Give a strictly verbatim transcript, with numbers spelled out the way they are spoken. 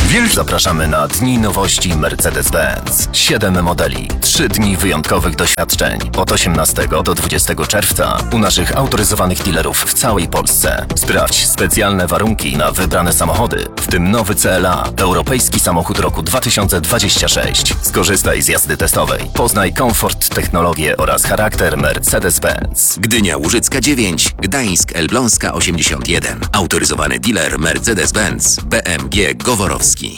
Wielki zapraszamy na Dni Nowości Mercedes-Benz. Siedem modeli, trzy dni wyjątkowych doświadczeń. Od osiemnastego do dwudziestego czerwca u naszych autoryzowanych dealerów w całej Polsce. Sprawdź specjalne warunki na wybrane samochody, w tym nowy C L A, europejski samochód roku dwa tysiące dwudziestego szóstego. Skorzystaj z jazdy testowej. Poznaj komfort, technologię oraz charakter Mercedes-Benz. Gdynia Łużycka dziewięć, Gdańsk Elbląska osiemdziesiąt jeden. Autoryzowany dealer Mercedes-Benz B M G Goworowski.